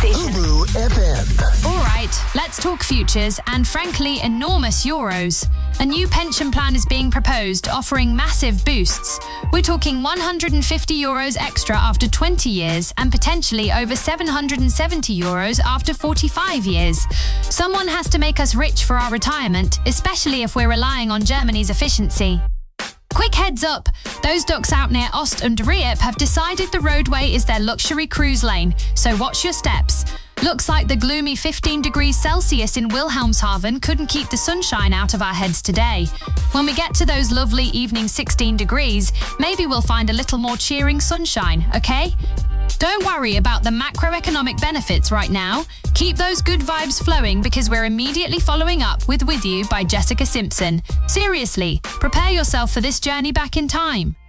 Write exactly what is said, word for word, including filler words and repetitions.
station. Fubu F M. All right, let's talk futures and, frankly, enormous euros. A new pension plan is being proposed, offering massive boosts. We're talking one hundred fifty euros extra after twenty years and potentially over seven hundred seventy euros after forty-five years. Someone has to make us rich for our retirement, especially if we're relying on Germany's efficiency. Quick heads up, those ducks out near Ost und Riepe have decided the roadway is their luxury cruise lane, so watch your steps. Looks like the gloomy fifteen degrees Celsius in Wilhelmshaven couldn't keep the sunshine out of our heads today. When we get to those lovely evening sixteen degrees, maybe we'll find a little more cheering sunshine, okay? Don't worry about the macroeconomic benefits right now. Keep those good vibes flowing because we're immediately following up with With You by Jessica Simpson. Seriously, prepare yourself for this journey back in time.